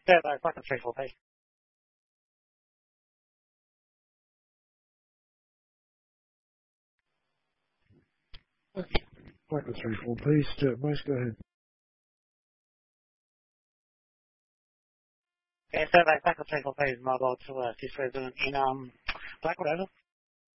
Servo, fucking 3-4P. Back to 3-4P, Stuart Base, go ahead. Yeah, Servo, back to 3-4P is mobile to T3 in Blackwood, over.